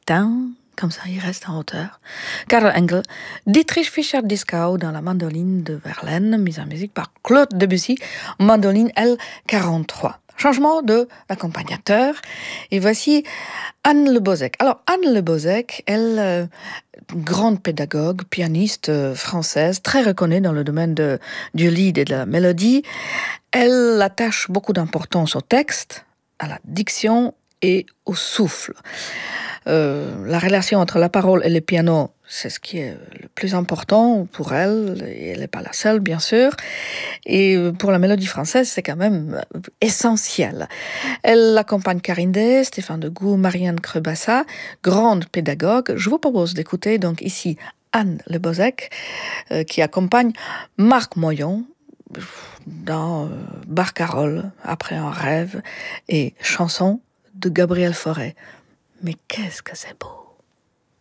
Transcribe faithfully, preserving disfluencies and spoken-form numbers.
tin, comme ça il reste en hauteur. Karl Engel, Dietrich Fischer-Dieskau dans la mandoline de Verlaine, mise en musique par Claude Debussy, mandoline L quarante-trois. Changement de l'accompagnateur. Et voici Anne Le Bozec. Alors, Anne Le Bozec, elle, euh, grande pédagogue, pianiste euh, française, très reconnue dans le domaine de, du lead et de la mélodie, elle attache beaucoup d'importance au texte, à la diction et au souffle. Euh, la relation entre la parole et le piano, c'est ce qui est le plus important pour elle, et elle n'est pas la seule, bien sûr. Et pour la mélodie française, c'est quand même essentiel. Elle accompagne Karine Day, Stéphane Degout, Marianne Crebassa, grande pédagogue. Je vous propose d'écouter donc ici Anne Le Bozec, euh, qui accompagne Marc Moyon dans euh, Barcarolle, Après un rêve, et chanson de Gabriel Fauré. Mais qu'est-ce que c'est beau!